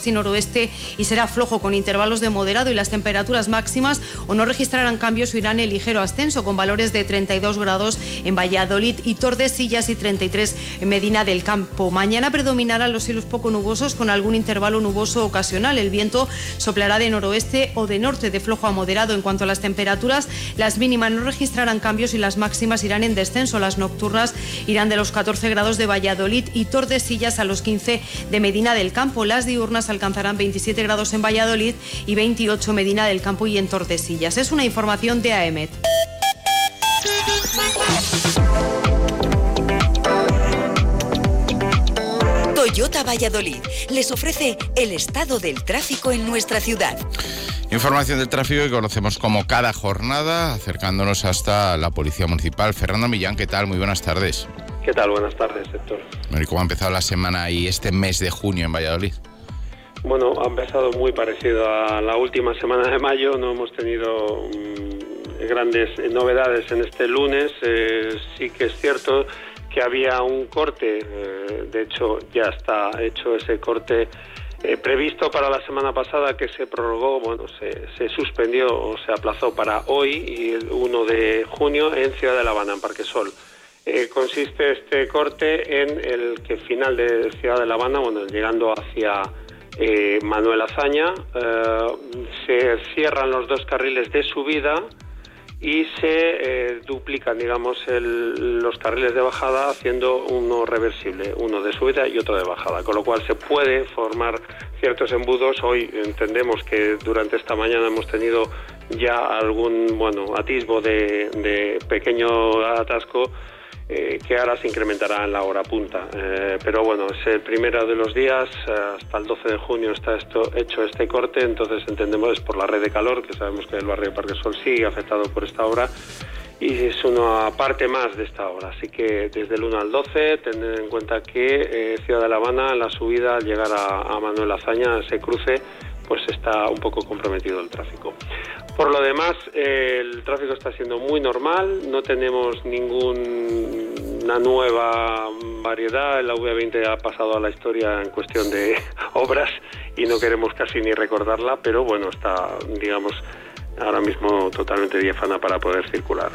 y noroeste y será flojo con intervalos de moderado, y las temperaturas máximas o no registrarán cambios o irán en ligero ascenso, con valores de 32 grados en Valladolid y Tordesillas y 33 en Medina del Campo. Mañana predominarán los cielos poco nubosos con algún intervalo nuboso ocasional. El viento soplará de noroeste o de norte de flojo a moderado. En cuanto a las temperaturas, las mínimas no registrarán cambios y las máximas irán en descenso. Las nocturnas irán de los 14 grados de Valladolid y Tordesillas a los 15 de Medina del Campo. Las diurnas alcanzarán 27 grados en Valladolid y 28 en Medina del Campo y en Tordesillas. Es una información de AEMET. Toyota Valladolid les ofrece el estado del tráfico en nuestra ciudad. Información del tráfico que conocemos como cada jornada, acercándonos hasta la Policía Municipal. Fernando Millán, ¿qué tal? Muy buenas tardes. ¿Qué tal? Buenas tardes, Héctor. Bueno, ¿cómo ha empezado la semana y este mes de junio en Valladolid? Bueno, ha empezado muy parecido a la última semana de mayo. No hemos tenido grandes novedades en este lunes. Sí que es cierto que había un corte, de hecho ya está hecho ese corte previsto para la semana pasada, que se prorrogó, se suspendió o se aplazó para hoy y el 1 de junio en Ciudad de La Habana, en Parquesol. Consiste este corte en el que final de Ciudad de La Habana, llegando hacia Manuel Azaña, se cierran los dos carriles de subida y se duplican, los carriles de bajada, haciendo uno reversible, uno de subida y otro de bajada, con lo cual se puede formar ciertos embudos. Hoy entendemos que durante esta mañana hemos tenido ya algún atisbo de pequeño atasco, que ahora se incrementará en la hora punta, pero es el primero de los días. Hasta el 12 de junio está hecho este corte, entonces entendemos es por la red de calor, que sabemos que el barrio de Parquesol sigue afectado por esta obra y es una parte más de esta obra, así que desde el 1 al 12 tener en cuenta que Ciudad de La Habana, la subida al llegar a Manuel Azaña, ese cruce, pues está un poco comprometido el tráfico. Por lo demás, el tráfico está siendo muy normal, no tenemos ninguna nueva variedad. La V20 ha pasado a la historia en cuestión de obras y no queremos casi ni recordarla, pero está, ahora mismo totalmente diáfana para poder circular.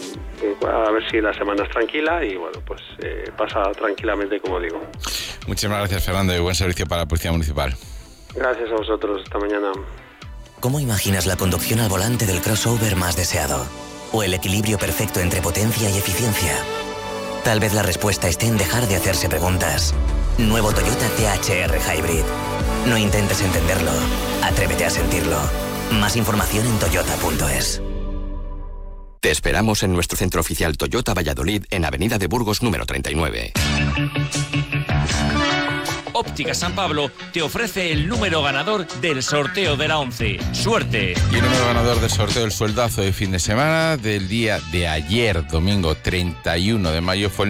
A ver si la semana es tranquila y pasa tranquilamente, como digo. Muchísimas gracias, Fernando, y buen servicio para la Policía Municipal. Gracias a vosotros, hasta mañana. ¿Cómo imaginas la conducción al volante del crossover más deseado? ¿O el equilibrio perfecto entre potencia y eficiencia? Tal vez la respuesta esté en dejar de hacerse preguntas. Nuevo Toyota THR Hybrid. No intentes entenderlo, atrévete a sentirlo. Más información en toyota.es. Te esperamos en nuestro centro oficial Toyota Valladolid, en Avenida de Burgos número 39. Óptica San Pablo te ofrece el número ganador del sorteo de la 11. ¡Suerte! Y el número ganador del sorteo del sueldazo de fin de semana del día de ayer, domingo 31 de mayo, fue el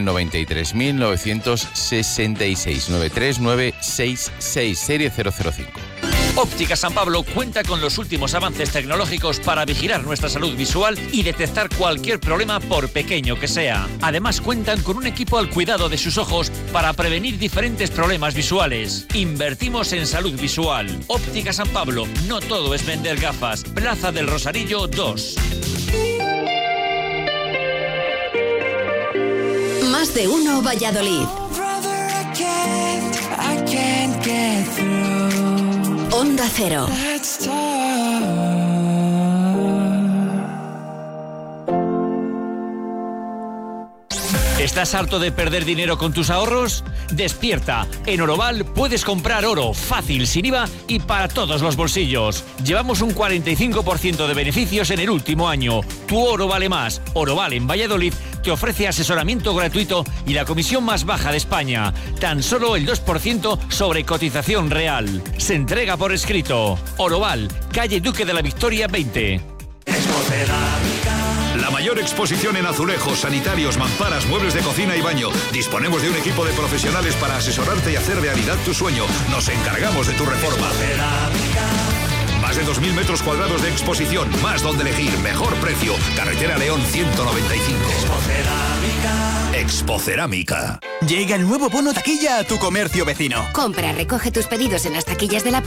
93.966. 93966, serie 005. Óptica San Pablo cuenta con los últimos avances tecnológicos para vigilar nuestra salud visual y detectar cualquier problema, por pequeño que sea. Además, cuentan con un equipo al cuidado de sus ojos para prevenir diferentes problemas visuales. Invertimos en salud visual. Óptica San Pablo, no todo es vender gafas. Plaza del Rosarillo 2. Más de uno Valladolid. Onda Cero. ¿Estás harto de perder dinero con tus ahorros? Despierta. En Oroval puedes comprar oro fácil, sin IVA y para todos los bolsillos. Llevamos un 45% de beneficios en el último año. Tu oro vale más. Oroval en Valladolid te ofrece asesoramiento gratuito y la comisión más baja de España. Tan solo el 2% sobre cotización real. Se entrega por escrito. Oroval, calle Duque de la Victoria 20. La mayor exposición en azulejos, sanitarios, mamparas, muebles de cocina y baño. Disponemos de un equipo de profesionales para asesorarte y hacer realidad tu sueño. Nos encargamos de tu reforma. Más de 2.000 metros cuadrados de exposición, más donde elegir, mejor precio. Carretera León 195. Expocerámica. Llega el nuevo bono taquilla a tu comercio vecino. Compra, recoge tus pedidos en las taquillas de la